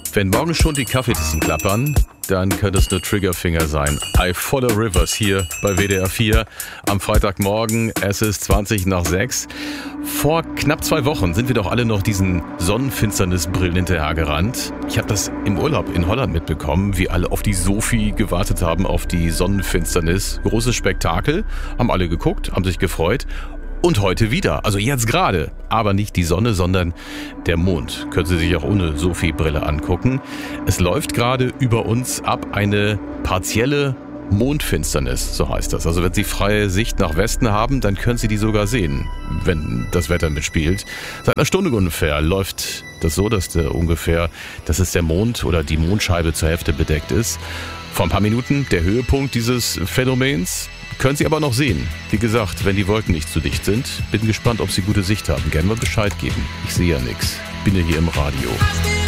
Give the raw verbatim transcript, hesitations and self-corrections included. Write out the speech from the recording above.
Wenn morgen schon die Kaffeetassen klappern, dann könnte es nur Triggerfinger sein. I Follow Rivers hier bei W D R vier am Freitagmorgen. Es ist zwanzig nach sechs. Vor knapp zwei Wochen sind wir doch alle noch diesen Sonnenfinsternisbrillen hinterhergerannt. Ich habe das im Urlaub in Holland mitbekommen, wie alle auf die Sophie gewartet haben, auf die Sonnenfinsternis. Großes Spektakel, haben alle geguckt, haben sich gefreut. Und heute wieder, also jetzt gerade, aber nicht die Sonne, sondern der Mond. Können Sie sich auch ohne Sophie-Brille angucken. Es läuft gerade über uns ab eine partielle Mondfinsternis, so heißt das. Also wenn Sie freie Sicht nach Westen haben, dann können Sie die sogar sehen, wenn das Wetter mitspielt. Seit einer Stunde ungefähr läuft das so, dass der ungefähr, dass es der Mond oder die Mondscheibe zur Hälfte bedeckt ist. Vor ein paar Minuten der Höhepunkt dieses Phänomens. Können Sie aber noch sehen. Wie gesagt, wenn die Wolken nicht zu dicht sind. Bin gespannt, ob Sie gute Sicht haben. Gerne mal Bescheid geben. Ich sehe ja nichts. Bin ja hier im Radio.